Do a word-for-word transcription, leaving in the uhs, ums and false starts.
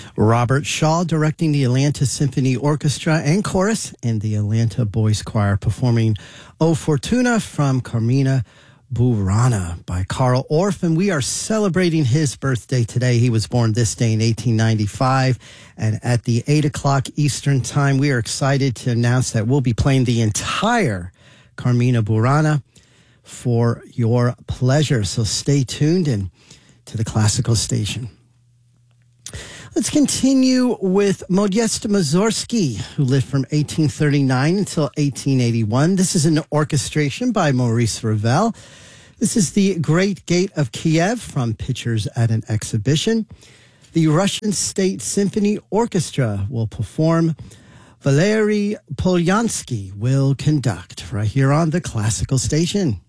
Robert Shaw directing the Atlanta Symphony Orchestra and Chorus, and the Atlanta Boys Choir performing O Fortuna from Carmina Burana by Carl Orff. And we are celebrating his birthday today. He was born this day in eighteen ninety-five. And at the eight o'clock Eastern time, we are excited to announce that we'll be playing the entire Carmina Burana for your pleasure. So stay tuned and to the classical station. Let's continue with Modest Mussorgsky, who lived from eighteen thirty-nine until eighteen eighty-one. This is an orchestration by Maurice Ravel. This is the Great Gate of Kiev from Pictures at an Exhibition. The Russian State Symphony Orchestra will perform. Valery Polyansky will conduct right here on the classical station.